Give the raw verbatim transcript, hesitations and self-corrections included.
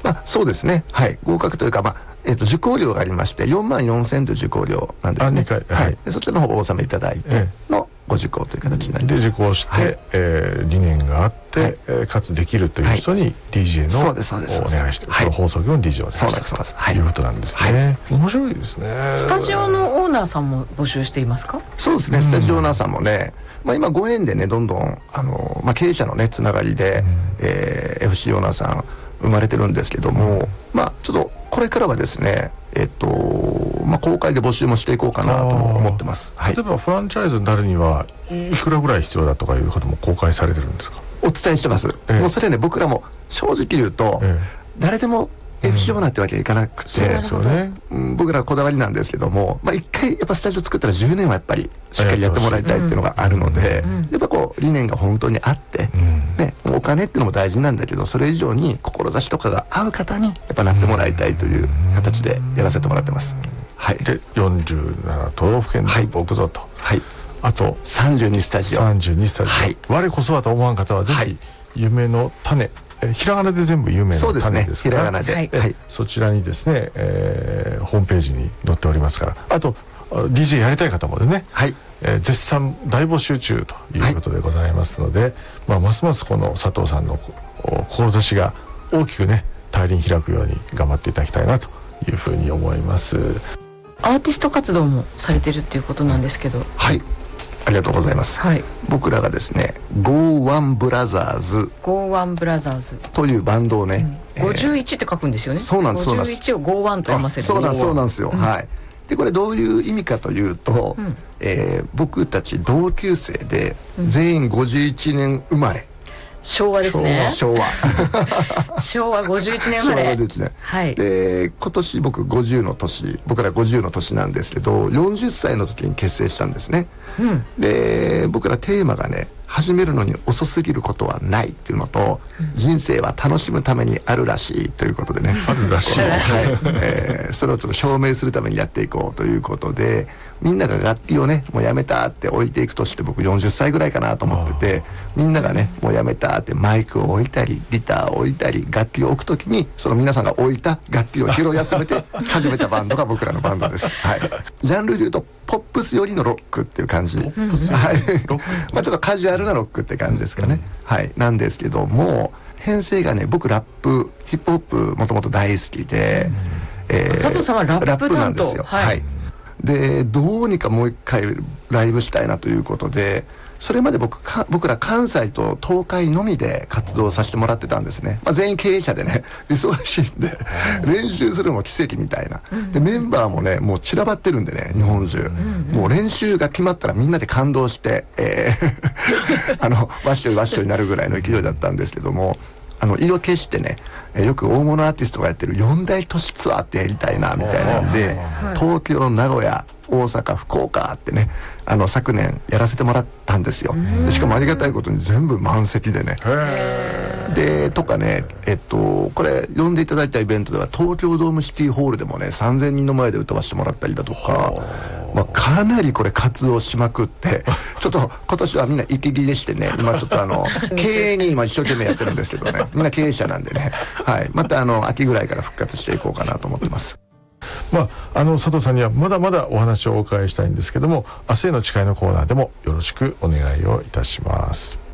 まあ、そうですね、はい、合格というか、まあえー、と受講料がありましてよんまんよんせんという受講料なんですね。 あにかい、 はいはい、 でそちらの方をお納めいただいてのご受講という形になります。 で受講して、はい、えー、理念があって、はい、えー、かつできるという人に ディージェー の、はい、お願いして、はい、放送局の ディージェー をお願いしてということなんですね、はい、面白いですね。 スタジオのオーナーさんも募集していますか？ そうですね、スタジオオーナーさんもね、まあ、今ご縁でねどんどんあの、まあ、経営者のねつながりで、うん、えー、エフシー オーナーさん生まれてるんですけども、うん、まあちょっとこれからはですねえっとまあ、公開で募集もしていこうかなとも思ってます、はい、 例えばフランチャイズになるにはいくらぐらい必要だとかいうことも公開されてるんですか？ お伝えしてます、ええ、もうそれはね僕らも正直言うと、ええ、誰でも エフシー オーナーってわけにいかなくて、うんそうねうん、僕らはこだわりなんですけども、まあ、一回やっぱスタジオ作ったらじゅうねんはやっぱりしっかりやってもらいたいっていうのがあるので、うん、やっぱこう理念が本当にあって、うんね、お金っていうのも大事なんだけどそれ以上に志とかが合う方にやっぱなってもらいたいという形でやらせてもらってます、はい、 でよんじゅうなな都道府県全部置くぞと、はい、あとさんじゅうにスタジオさんじゅうにスタジオ、はい、我こそはと思わん方はぜひ夢の種、えひらがなで全部夢の種ですから、そうですね、ひらがなで、はいはい、そちらにですね、えー、ホームページに載っておりますから、あと ディージェー やりたい方もですね、はい、えー、絶賛大募集中ということでございますので、はい、まあ、ますますこの佐藤さんの志が大きくね大輪開くように頑張っていただきたいなというふうに思います。 アーティスト活動もされてるっていうことなんですけど、 はい、ありがとうございます、はい、僕らがですね ゴーワン ブラザーズゴーワン ブラザーズというバンドをね、 うん、ごじゅういちって書くんですよね。 そうなんです、そうなんです。 ごじゅういちをゴーワンと読ませる。 そうなんそうなんですよ、うん、はい。でこれどういう意味かというと、うん、えー、僕たち同級生で全員ごじゅういちねん生まれ、うん、 昭和ですね。 昭和昭和ごじゅういちねん生まれ。 昭和ごじゅういちねん、はい、で今年僕ごじゅうの年、僕らごじゅうの年なんですけどよんじゅっさいの時に結成したんですね、うん、で僕らテーマがね始めるのに遅すぎることはないっていうのと、うん、人生は楽しむためにあるらしいということでねあるらしい、はい、 えー、それをちょっと証明するためにやっていこうということで、みんなが楽器をねもうやめたって置いていく年って僕よんじゅっさいぐらいかなと思ってて、みんながねもうやめたってマイクを置いたりギターを置いたり楽器を置くときにその皆さんが置いた楽器を拾い集めて始めたバンドが僕らのバンドです、はい、ジャンルでいうとポップス寄りのロックっていう感じ、はい、まあちょっとカジュアルなロックって感じですかね、はい、なんですけども編成がね僕ラップヒップホップもともと大好きで、 えー、佐藤さんはラップなんですよ、はい、はい、でどうにかもう一回ライブしたいなということで、それまで 僕, か僕ら関西と東海のみで活動させてもらってたんですね、まあ、全員経営者でね忙しいんで練習するのも奇跡みたいなで、メンバーもねもう散らばってるんでね日本中、もう練習が決まったらみんなで感動して、えー、あのワッショイワッショイになるぐらいの勢いだったんですけども、あの色消してね、えー、よく大物アーティストがやってるよん大都市ツアーってやりたいなみたいなんで、東京名古屋大阪福岡ってねあの昨年やらせてもらったんですよ。でしかもありがたいことに全部満席でね、でとかねえっとこれ呼んでいただいたイベントでは東京ドームシティホールでもねさんぜんにんの前で歌わせてもらったりだとか、まあ、かなりこれ活動しまくってちょっと今年はみんな息切れしてね今ちょっとあの経営に今一生懸命やってるんですけどね、みんな経営者なんでね、はい、またあの秋ぐらいから復活していこうかなと思ってます。 まあ、あの佐藤さんにはまだまだお話をお伺いしたいんですけども、明日への誓いのコーナーでもよろしくお願いをいたします。